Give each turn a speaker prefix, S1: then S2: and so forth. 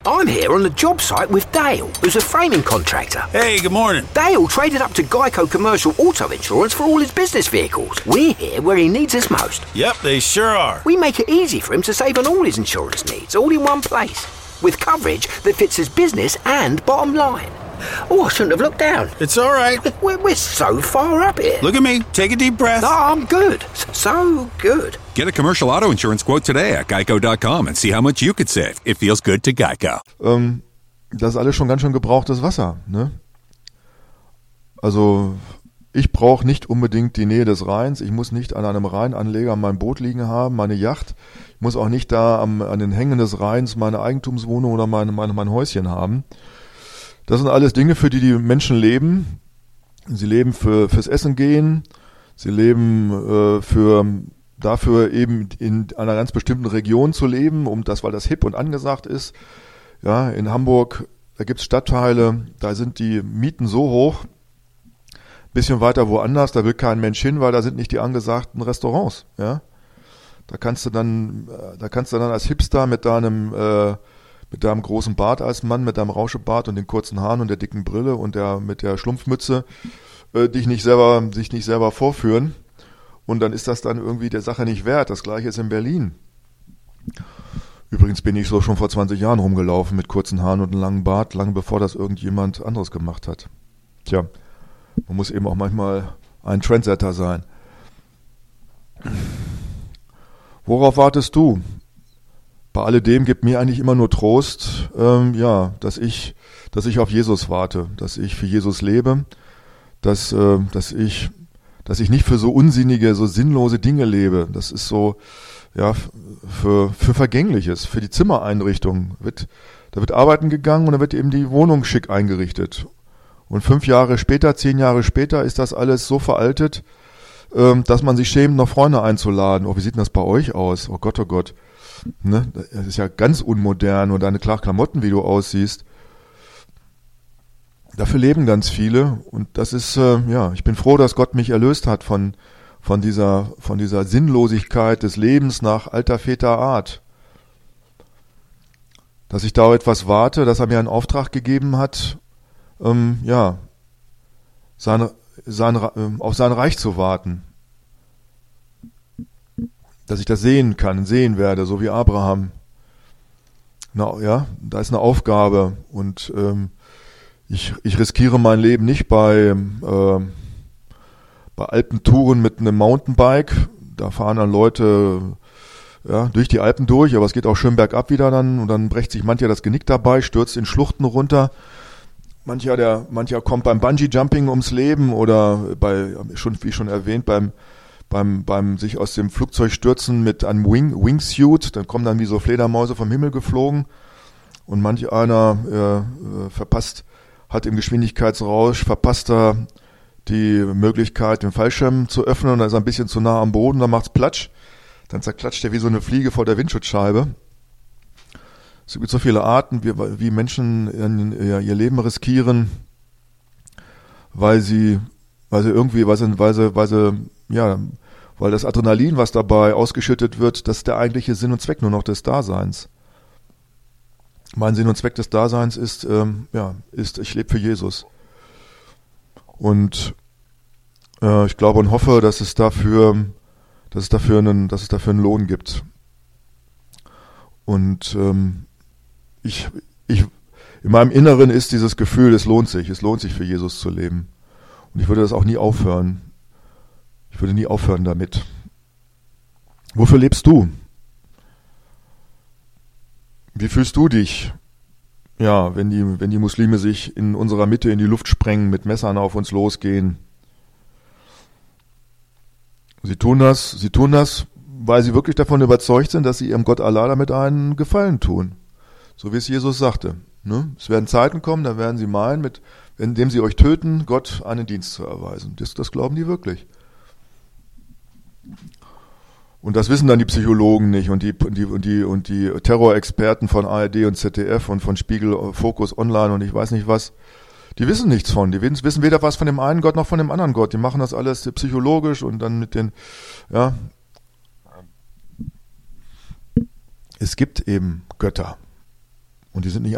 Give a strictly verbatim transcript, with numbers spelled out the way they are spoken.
S1: I'm here on the job site with Dale, who's a framing contractor.
S2: Hey, good morning.
S1: Dale traded up to Geico Commercial Auto Insurance for all his business vehicles. We're here where he needs us most.
S2: Yep, they sure are.
S1: We make it easy for him to save on all his insurance needs, all in one place, with coverage that fits his business and bottom line. Oh, I shouldn't have looked down.
S2: It's all right.
S1: We're, we're so far up here.
S2: Look at me. Take a deep breath.
S1: No, I'm good. So good.
S3: Get a commercial auto insurance quote today at geico dot com and see how much you could save. It feels good to Geico.
S4: Ähm, das ist alles schon ganz schön gebrauchtes Wasser, ne? Also, ich brauche nicht unbedingt die Nähe des Rheins. Ich muss nicht an einem Rheinanleger mein Boot liegen haben, meine Yacht. Ich muss auch nicht da am, an den Hängen des Rheins meine Eigentumswohnung oder meine, meine, mein Häuschen haben. Das sind alles Dinge, für die die Menschen leben. Sie leben für fürs Essen gehen. Sie leben äh, für dafür eben in einer ganz bestimmten Region zu leben, um das, weil das hip und angesagt ist. Ja, in Hamburg, da gibt's Stadtteile, da sind die Mieten so hoch. Bisschen weiter woanders, da will kein Mensch hin, weil da sind nicht die angesagten Restaurants. Ja, da kannst du dann, da kannst du dann als Hipster mit deinem äh, mit deinem großen Bart als Mann, mit deinem Rauschebart und den kurzen Haaren und der dicken Brille und der mit der Schlumpfmütze äh, dich nicht selber, sich nicht selber vorführen. Und dann ist das dann irgendwie der Sache nicht wert. Das Gleiche ist in Berlin. Übrigens bin ich so schon vor zwanzig Jahren rumgelaufen mit kurzen Haaren und einem langen Bart, lange bevor das irgendjemand anderes gemacht hat. Tja, man muss eben auch manchmal ein Trendsetter sein. Worauf wartest du? Bei alledem gibt mir eigentlich immer nur Trost, ähm, ja, dass ich, dass ich auf Jesus warte, dass ich für Jesus lebe, dass, äh, dass ich, dass ich nicht für so unsinnige, so sinnlose Dinge lebe. Das ist so, ja, für für Vergängliches, für die Zimmereinrichtung. Wird, da wird arbeiten gegangen und da wird eben die Wohnung schick eingerichtet. Und fünf Jahre später, zehn Jahre später ist das alles so veraltet, ähm, dass man sich schämt, noch Freunde einzuladen. Oh, wie sieht denn das bei euch aus? Oh Gott, oh Gott. Ne, das ist ja ganz unmodern und deine klaren Klamotten, wie du aussiehst. Dafür leben ganz viele und das ist, äh, ja, ich bin froh, dass Gott mich erlöst hat von, von dieser, von dieser Sinnlosigkeit des Lebens nach alter Väter Art. Dass ich da etwas warte, dass er mir einen Auftrag gegeben hat, ähm, ja, sein, sein, äh, auf sein Reich zu warten. Dass ich das sehen kann, sehen werde, so wie Abraham. Na, ja, da ist eine Aufgabe und ähm, ich, ich riskiere mein Leben nicht bei, äh, bei Alpentouren mit einem Mountainbike. Da fahren dann Leute ja, durch die Alpen durch, aber es geht auch schön bergab wieder dann und dann brecht sich mancher das Genick dabei, stürzt in Schluchten runter. Mancher, der, mancher kommt beim Bungee-Jumping ums Leben oder bei, schon, wie schon erwähnt, beim beim beim sich aus dem Flugzeug stürzen mit einem Wing, Wingsuit, dann kommen dann wie so Fledermäuse vom Himmel geflogen und manch einer äh, verpasst, hat im Geschwindigkeitsrausch, verpasst er die Möglichkeit, den Fallschirm zu öffnen und dann ist er ein bisschen zu nah am Boden, dann macht's Platsch, dann zerklatscht er wie so eine Fliege vor der Windschutzscheibe. Es gibt so viele Arten, wie, wie Menschen in, in, ihr Leben riskieren, weil sie, weil sie irgendwie, weil sie, weil sie, weil sie ja, weil das Adrenalin, was dabei ausgeschüttet wird, das ist der eigentliche Sinn und Zweck nur noch des Daseins. Mein Sinn und Zweck des Daseins ist, ähm, ja, ist, ich lebe für Jesus. Und äh, ich glaube und hoffe, dass es dafür, dass es dafür einen, dass es dafür einen Lohn gibt. Und ähm, ich, ich, in meinem Inneren ist dieses Gefühl, es lohnt sich, es lohnt sich für Jesus zu leben. Und ich würde das auch nie aufhören. Ich würde nie aufhören damit. Wofür lebst du? Wie fühlst du dich? Ja, wenn die, wenn die Muslime sich in unserer Mitte in die Luft sprengen, mit Messern auf uns losgehen. Sie tun das, sie tun das, weil sie wirklich davon überzeugt sind, dass sie ihrem Gott Allah damit einen Gefallen tun. So wie es Jesus sagte. Ne? Es werden Zeiten kommen, da werden sie meinen, mit, indem sie euch töten, Gott einen Dienst zu erweisen. Das, das glauben die wirklich. Und das wissen dann die Psychologen nicht und die, und die, und die, und die Terrorexperten von A R D und Z D F und von Spiegel, Focus Online und ich weiß nicht was. Die wissen nichts von. Die wissen weder was von dem einen Gott noch von dem anderen Gott. Die machen das alles psychologisch und dann mit den, ja. Es gibt eben Götter. Und die sind nicht